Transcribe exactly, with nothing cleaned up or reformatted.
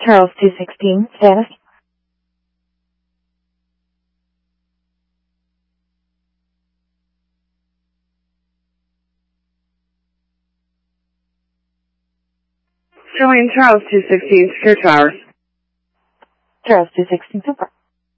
Charles two sixteen, status. Showing Charles two sixteen, Secure Towers. Charles two sixteen, super.